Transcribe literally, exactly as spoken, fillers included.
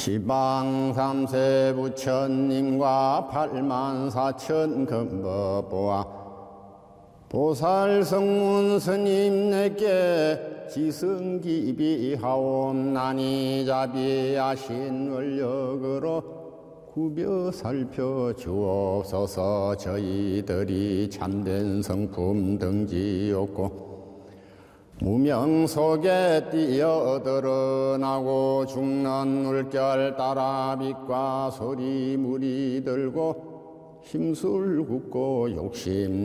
시방 삼세 부처님과 팔만 사천 금법보아 보살 성문 스님 내게 지승기비하옵나니 자비하신 원력으로 구벼 살펴 주옵소서. 저희들이 참된 성품 등지없고 무명 속에 뛰어드러나고 죽는 물결 따라 빛과 소리 물이 들고 힘술 굽고 욕심